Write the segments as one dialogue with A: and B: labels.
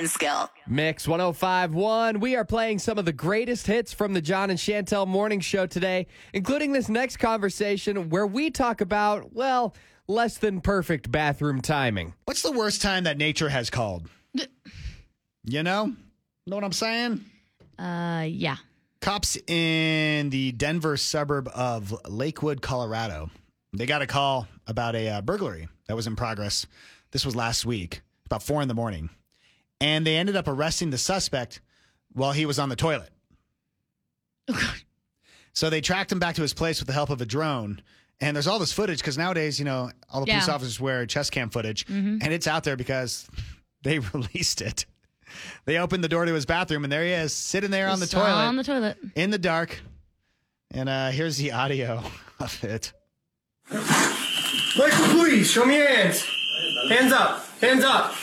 A: skill.
B: Mix 105.1. We are playing some of the greatest hits from the John and Chantel Morning Show today, including this next conversation where we talk about, well, less than perfect bathroom timing.
C: What's the worst time that nature has called? You know what I'm saying?
D: Yeah.
C: Cops in the Denver suburb of Lakewood, Colorado, they got a call about a burglary that was in progress. This was last week, about 4 a.m. And they ended up arresting the suspect while he was on the toilet. So they tracked him back to his place with the help of a drone. And there's all this footage because nowadays, all the police officers wear chest cam footage. And it's out there because they released it. They opened the door to his bathroom, and there he is, sitting there on the toilet.
D: On the toilet.
C: In the dark. And here's the audio of it.
E: Michael, please, show me your hands. Hands up. Hands up.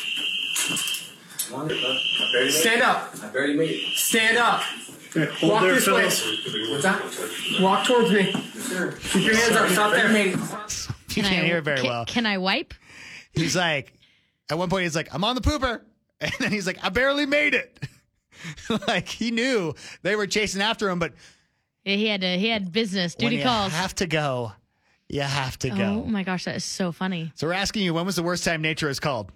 E: Stand up.
F: I barely made it.
E: Stand up. Walk this way. What's that? Walk towards me. Keep your hands up. Stop there.
C: You can't hear it very well.
D: Can I wipe?
C: He's like, at one point, he's like, I'm on the pooper. And then he's like, I barely made it. Like, he knew they were chasing after him, but
D: He had business. Duty
C: when
D: calls.
C: you have to go, you have to go.
D: Oh my gosh, that is so funny.
C: So we're asking you, when was the worst time nature has called?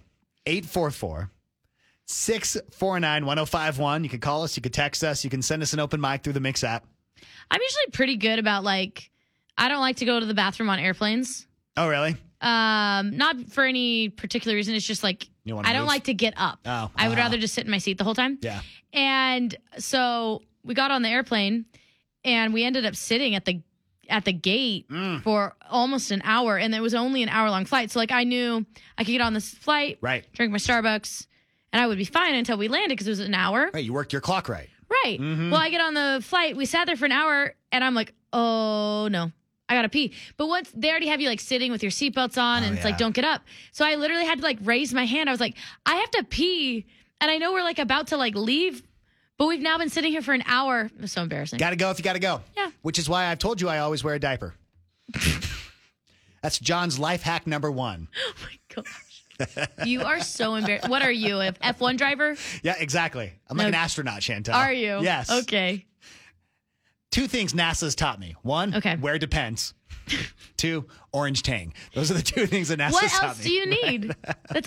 C: 844-649-1051. You can call us. You can text us. You can send us an open mic through the Mix app.
D: I'm usually pretty good about I don't like to go to the bathroom on airplanes.
C: Oh, really?
D: Not for any particular reason. It's just
C: You wanna
D: I don't
C: move?
D: like to get up.
C: Oh,
D: I would rather just sit in my seat the whole time.
C: Yeah.
D: And so we got on the airplane and we ended up sitting at the gate for almost an hour, and it was only an hour-long flight. So I knew I could get on this flight,
C: Right.
D: drink my Starbucks, and I would be fine until we landed because it was an hour.
C: Right. You worked your clock right.
D: Right. Well, I get on the flight. We sat there for an hour, and I'm like, oh, no. I gotta pee. But once they already have you sitting with your seatbelts on, and it's don't get up. So I literally had to raise my hand. I was like, I have to pee, and I know we're about to leave, but we've now been sitting here for an hour. It was so embarrassing.
C: Got to go if you got to go.
D: Yeah.
C: Which is why I've told you I always wear a diaper. That's John's life hack number 1.
D: Oh my gosh. You are so embarrassed. What are you, an F1 driver?
C: Yeah, exactly. I'm like an astronaut, Chantel.
D: Are you?
C: Yes.
D: Okay.
C: 2 things NASA's taught me. 1,
D: Okay.
C: wear Depends. 2, Orange Tang. Those are the 2 things that NASA's
D: What
C: taught me.
D: else do you need? That's